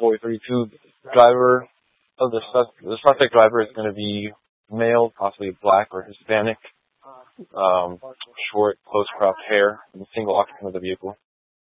432. Driver of the suspect driver is going to be male, possibly black or Hispanic, short, close cropped hair, and single occupant of the vehicle.